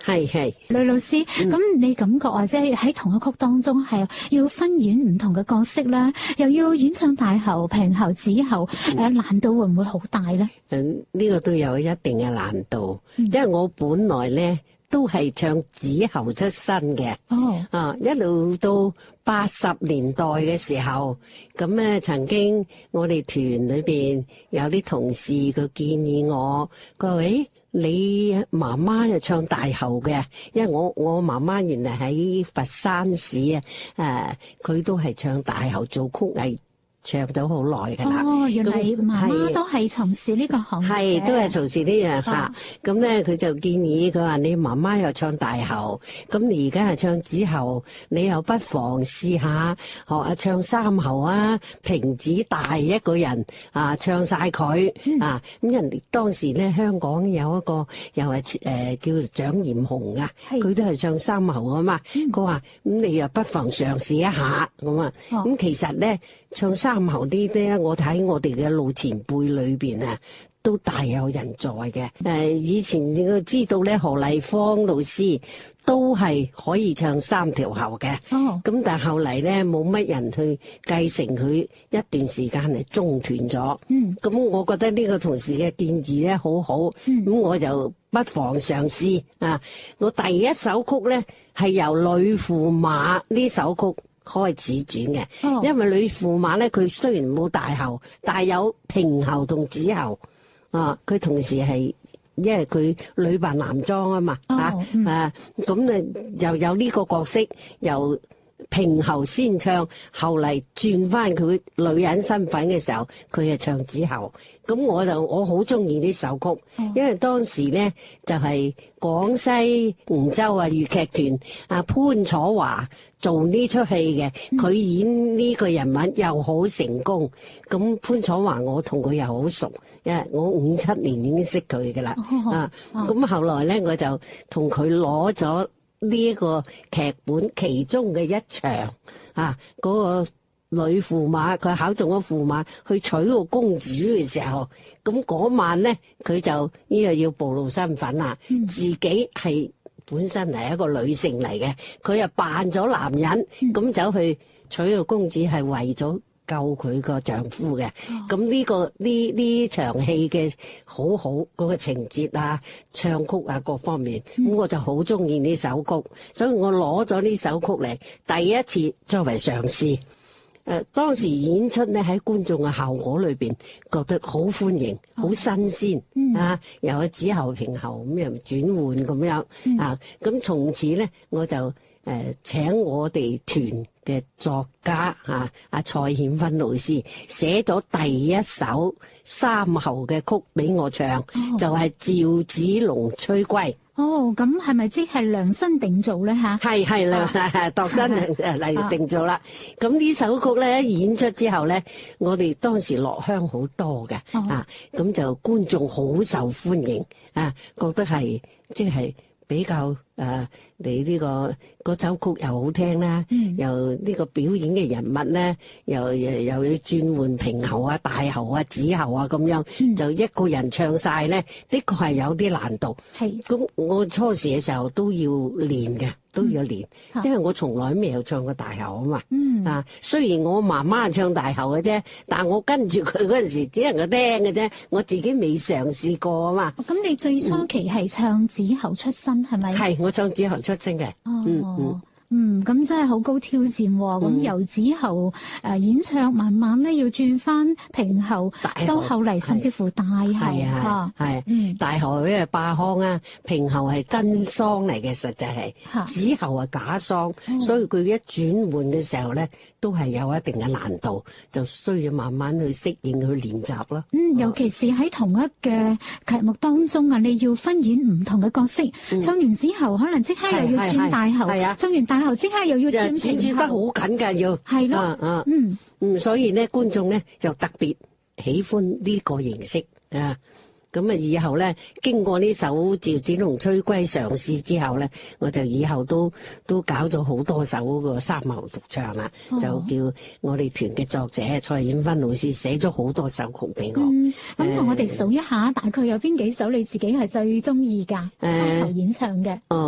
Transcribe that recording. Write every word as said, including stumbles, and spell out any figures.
係係， 呂老師，咁、嗯、你感覺啊，即係喺同一曲當中係要分演唔同嘅角色啦，又要演唱大喉、平喉、子喉，誒、嗯，難度會唔會好大咧？ 嗯，呢、這個都有一定嘅難度，嗯、因為我本來咧都係唱子喉出身嘅，哦，啊，一路到八十年代嘅時候，咁咧曾經我哋團裏邊有啲同事佢建議我，佢話誒，你媽媽就唱大喉嘅，因為我我媽媽原來喺佛山市啊，誒，佢都係唱大喉做曲藝。唱咗好耐㗎啦。 哦，原來媽媽都係從事呢個行業嘅。 係，都係從事呢樣嚇。咁咧，佢就建議佢話：你媽媽又唱大喉，咁你而家係唱子喉，你又不妨試下學下唱三喉啊，平子大一個人啊，唱晒佢、嗯、啊。咁人哋當時咧，香港有一個又係誒、呃、叫做蔣艷紅啊，佢都係唱三喉啊嘛。佢話：咁你又不妨嘗試一下咁啊。咁、哦、其實咧。唱三喉呢啲咧，我睇我哋嘅老前輩裏邊啊，都大有人在嘅。誒，以前我知道咧，何麗芳老師都係可以唱三條喉嘅。哦，咁但係後嚟咧，冇乜人去繼承佢，一段時間係中斷咗。嗯，咁我覺得呢個同事嘅建議咧好好。嗯，咁我就不妨嘗試啊！我第一首曲咧係由《呂駙馬》呢首曲開始轉嘅，哦、因為呂駙馬咧，佢雖然冇大喉，但係有平喉同子喉啊。佢同時係，因為佢女扮男裝啊嘛，嚇、哦嗯、啊，咁啊又有呢個角色，由平喉先唱，後嚟轉翻佢女人身份嘅時候，佢係唱子喉。咁我就我好中意呢首曲，哦、因為當時咧就係、是、廣西梧州啊粵劇團啊潘楚華做呢出戲嘅，佢、嗯、演呢個人物又好成功。咁潘楚華我同佢又好熟，因為我五七年已經識佢噶啦，哦、啊，咁、哦、後來咧我就同佢攞咗呢一個劇本其中嘅一場啊，嗰、那個呂駙馬佢考中咗駙馬去娶個公主嘅時候，咁嗰晚咧佢就呢個要暴露身份啦，嗯、自己係本身係一個女性嚟嘅，佢又扮咗男人，咁、嗯、走去娶個公主係為咗救佢個丈夫嘅。咁呢、哦這個呢呢場戲嘅好好嗰、那個情節啊、唱曲啊各方面，咁、嗯、我就好中意呢首曲，所以我攞咗呢首曲嚟第一次作為嘗試。誒、呃，當時演出咧喺觀眾嘅效果裏邊，覺得好歡迎，好、哦、新鮮、嗯、啊！又有子喉平喉咁又轉換咁樣、嗯、啊！咁從此咧，我就誒、呃、請我哋團嘅作家啊，阿蔡顯芬老師寫咗第一首三喉嘅曲俾我唱，哦、就係趙子龍吹龜。 哦，咁係咪即係量身定做咧吓？係係啦，度身嚟定做啦。咁呢首曲咧演出之後咧，我哋當時落鄉好多嘅、哦、啊，咁就觀眾好受歡迎啊，覺得係即係比較誒、啊，你呢、這個嗰首曲又好聽啦，嗯、又呢個表演嘅人物咧，又又又要轉換平喉啊、大喉啊、子喉啊咁樣，嗯、就一個人唱晒咧，的確係有啲難度。係咁是，我初時嘅時候都要練嘅，都要練，嗯、因為我從來未有唱過大喉啊嘛。嗯、啊，雖然我媽媽唱大喉嘅啫，但係我跟住佢嗰陣時只能夠聽嘅啫，我自己未嘗試過啊嘛。 咁、哦、你最初期係唱子喉出身係咪？係、 嗯，我唱子喉出身嘅。 哦、嗯嗯。嗯，咁真係好高挑戰喎、哦！咁、嗯、由子喉誒演唱，慢慢咧要轉翻平喉，到後嚟甚至乎大喉嚇，係嗯大喉因為霸腔啊，平喉係真桑嚟嘅，實際係、啊、子喉係假桑，哦、所以佢一轉換嘅時候咧，都係有一定嘅難度，就需要慢慢去適應去練習咯。嗯， 尤其是喺同一嘅劇目當中啊，你要分演唔同嘅角色，嗯、唱完子喉可能即刻又要轉大喉，係啊，唱完大喉即刻又要轉平喉， 轉得好緊㗎，要係咯， 啊啊、 嗯嗯，所以咧觀眾咧就特別喜歡呢個形式啊。咁啊，以後咧經過呢首趙子龍吹龜嘗試之後咧，我就以後都都搞咗好多首嗰個三喉獨唱啦，哦、就叫我哋團嘅作者蔡顯芬老師寫咗好多首曲俾我。咁同、 嗯、我哋數一下，呃、大概有邊幾首你自己係最中意㗎？三喉演唱嘅。哦。